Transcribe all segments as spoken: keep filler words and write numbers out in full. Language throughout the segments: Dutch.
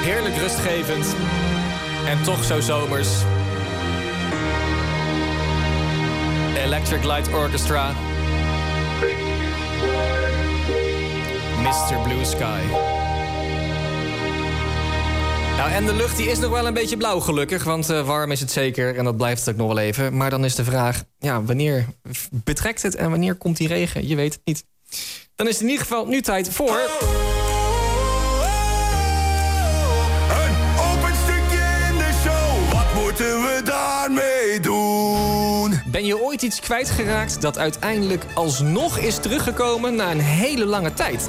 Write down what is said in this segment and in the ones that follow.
Heerlijk rustgevend. En toch zo zomers. Electric Light Orchestra. mister Blue Sky. Nou, en de lucht die is nog wel een beetje blauw gelukkig, want uh, warm is het zeker en dat blijft het ook nog wel even. Maar dan is de vraag, ja, wanneer betrekt het en wanneer komt die regen? Je weet het niet. Dan is het in ieder geval nu tijd voor... Een open stukje in de show, wat moeten we daarmee doen? Ben je ooit iets kwijtgeraakt dat uiteindelijk alsnog is teruggekomen na een hele lange tijd?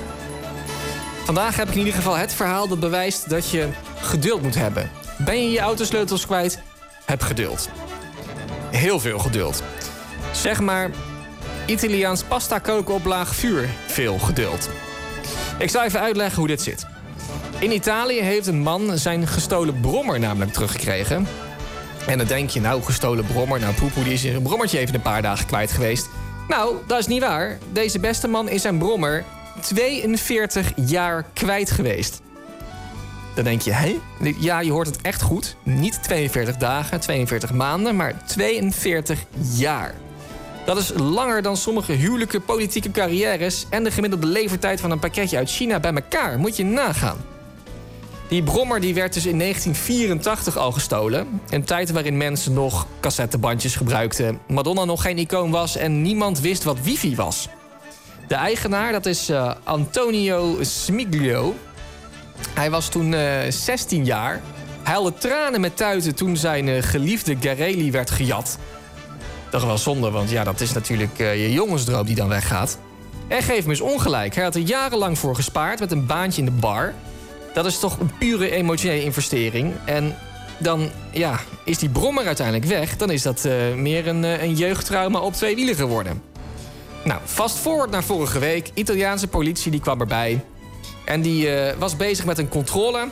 Vandaag heb ik in ieder geval het verhaal dat bewijst dat je geduld moet hebben. Ben je je autosleutels kwijt? Heb geduld. Heel veel geduld. Zeg maar, Italiaans pasta koken op laag vuur. Veel geduld. Ik zal even uitleggen hoe dit zit. In Italië heeft een man zijn gestolen brommer namelijk teruggekregen. En dan denk je, nou, gestolen brommer, nou poepoe, die is een brommertje even een paar dagen kwijt geweest. Nou, dat is niet waar. Deze beste man is zijn brommer tweeënveertig jaar kwijt geweest. Dan denk je, hé? Ja, je hoort het echt goed. Niet tweeënveertig dagen, tweeënveertig maanden, maar tweeënveertig jaar. Dat is langer dan sommige huwelijke, politieke carrières en de gemiddelde levertijd van een pakketje uit China bij elkaar. Moet je nagaan. Die brommer die werd dus in negentien vierentachtig al gestolen. Een tijd waarin mensen nog cassettebandjes gebruikten, Madonna nog geen icoon was en niemand wist wat wifi was. De eigenaar, dat is uh, Antonio Smiglio. Hij was toen uh, zestien jaar. Hij haalde tranen met tuiten toen zijn uh, geliefde Garelli werd gejat. Dat is wel zonde, want ja, dat is natuurlijk uh, je jongensdroom die dan weggaat. En geef me eens ongelijk. Hij had er jarenlang voor gespaard met een baantje in de bar. Dat is toch een pure emotionele investering. En dan ja, is die brommer uiteindelijk weg. Dan is dat uh, meer een, uh, een jeugdtrauma op twee wielen geworden. Nou, fast forward naar vorige week. Italiaanse politie die kwam erbij. En die uh, was bezig met een controle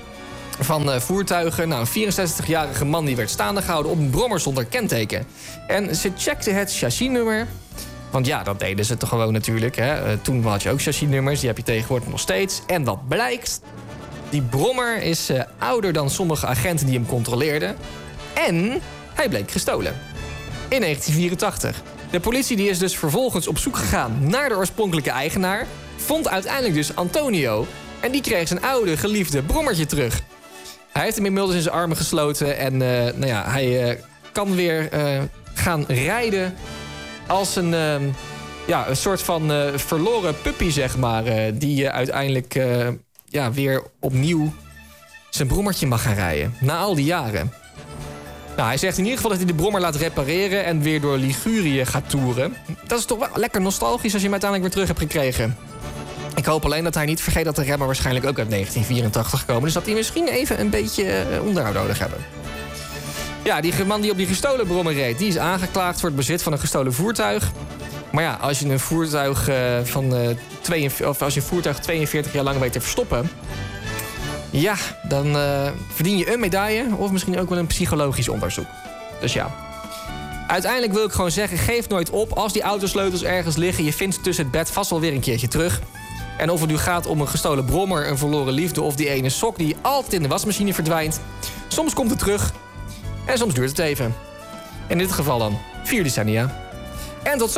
van uh, voertuigen. Nou, een vierenzestigjarige man die werd staande gehouden op een brommer zonder kenteken. En ze checkte het chassisnummer. Want ja, dat deden ze toch gewoon natuurlijk. Hè? Uh, toen had je ook chassisnummers, die heb je tegenwoordig nog steeds. En wat blijkt? Die brommer is uh, ouder dan sommige agenten die hem controleerden. En hij bleek gestolen. In negentien vierentachtig. De politie die is dus vervolgens op zoek gegaan naar de oorspronkelijke eigenaar. Vond uiteindelijk dus Antonio. En die kreeg zijn oude, geliefde brommertje terug. Hij heeft hem inmiddels in zijn armen gesloten. En uh, nou ja, hij uh, kan weer uh, gaan rijden als een, uh, ja, een soort van uh, verloren puppy, zeg maar. Uh, die uh, uiteindelijk uh, ja, weer opnieuw zijn brommertje mag gaan rijden. Na al die jaren. Nou, hij zegt in ieder geval dat hij de brommer laat repareren en weer door Ligurië gaat toeren. Dat is toch wel lekker nostalgisch als je hem uiteindelijk weer terug hebt gekregen. Ik hoop alleen dat hij niet vergeet dat de remmen waarschijnlijk ook uit negentien vierentachtig komen. Dus dat hij misschien even een beetje onderhoud nodig hebben. Ja, die man die op die gestolen brommer reed, die is aangeklaagd voor het bezit van een gestolen voertuig. Maar ja, als je een voertuig, uh, van, uh, tweeënveertig, of als je een voertuig tweeënveertig jaar lang weet te verstoppen, ja, dan uh, verdien je een medaille of misschien ook wel een psychologisch onderzoek. Dus ja. Uiteindelijk wil ik gewoon zeggen, geef nooit op. Als die autosleutels ergens liggen, je vindt ze tussen het bed vast wel weer een keertje terug. En of het nu gaat om een gestolen brommer, een verloren liefde of die ene sok die altijd in de wasmachine verdwijnt. Soms komt het terug en soms duurt het even. In dit geval dan vier decennia. En tot zo.